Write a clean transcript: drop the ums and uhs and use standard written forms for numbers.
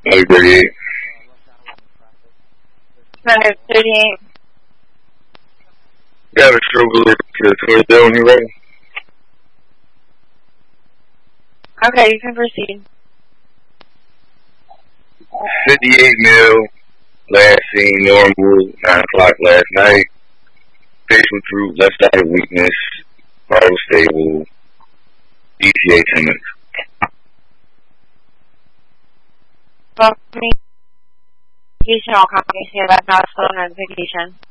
538. 538. Got a stroke alert to 27 when you're ready. Okay, you can proceed. 58 mil, last seen normal, 9 o'clock last night. Facial droop, left side weakness, vital stable, ETA 10 minutes. Well, communication, all communication, that's not a slow notification.